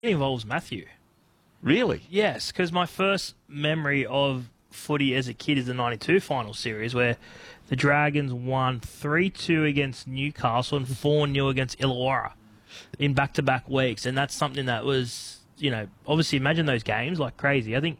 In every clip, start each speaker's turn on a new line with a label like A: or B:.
A: It involves Matthew.
B: Really?
A: Yes, because my first memory of footy as a kid is the 92 final series where the Dragons won 3-2 against Newcastle and 4-0 against Illawarra in back-to-back weeks. And that's something that was, obviously imagine those games like crazy. I think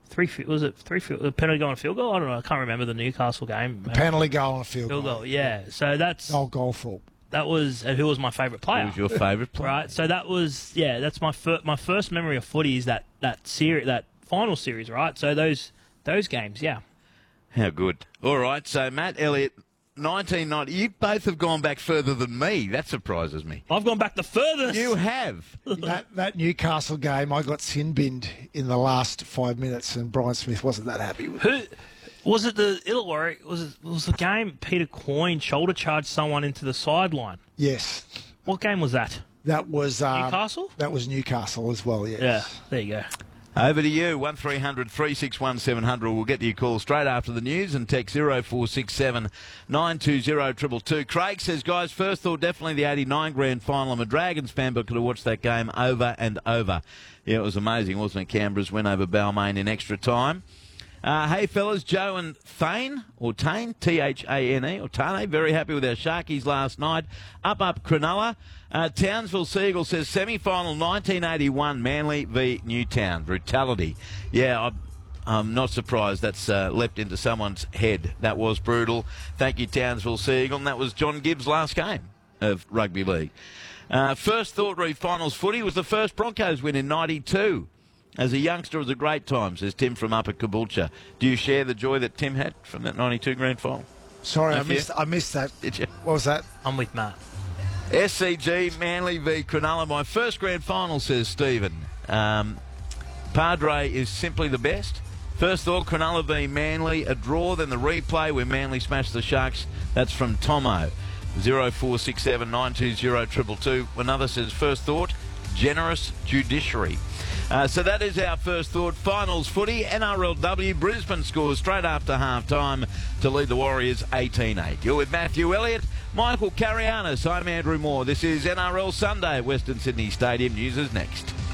A: a penalty goal and field goal? I don't know. I can't remember the Newcastle game.
C: A penalty goal and a field goal.
A: Yeah. So that's...
C: Old goal fault.
A: That was who was my favourite player.
B: Who was your favourite player?
A: Right. So that was that's my first memory of footy is that series, that final series. Right. So those games. Yeah.
B: How good. All right. So Matt Elliott, 1990. You both have gone back further than me. That surprises me.
A: I've gone back the furthest.
B: You have.
C: that Newcastle game, I got sin-binned in the last 5 minutes, and Brian Smith wasn't that happy with it.
A: Was it the Illawarra? Was the game Peter Coyne shoulder charged someone into the sideline?
C: Yes.
A: What game was that?
C: That was
A: Newcastle?
C: That was Newcastle as well, yes.
A: Yeah, there you go.
B: Over to you, 1300 361 700. We'll get to your call straight after the news and text 0467 920 222. Craig says, guys, first thought definitely the 89 grand final. I'm a Dragons fan, but could have watched that game over and over. Yeah, it was amazing, wasn't it? Canberra's win over Balmain in extra time. Hey, fellas, Joe and Thane, or Tane, Thane, or Tane, very happy with our Sharkies last night. Up, Cronulla. Townsville Seagull says semi-final 1981, Manly v Newtown. Brutality. Yeah, I'm not surprised that's leapt into someone's head. That was brutal. Thank you, Townsville Seagull. And that was John Gibbs' last game of rugby league. First thought finals footy was the first Broncos win in 92. As a youngster, it was a great time, says Tim from Upper Caboolture. Do you share the joy that Tim had from that 92 grand final?
C: Sorry, I missed that.
B: Did you?
C: What was that?
A: I'm with Matt.
B: SCG, Manly v Cronulla. My first grand final, says Stephen. Padre is simply the best. First thought, Cronulla v Manly. A draw, then the replay where Manly smashed the Sharks. That's from Tomo. 0467 920 222. Another says, first thought, generous judiciary. So that is our first thought. Finals footy, NRLW. Brisbane scores straight after half-time to lead the Warriors 18-8. You're with Matthew Elliott, Michael Carianis. I'm Andrew Moore. This is NRL Sunday at Western Sydney Stadium. News is next.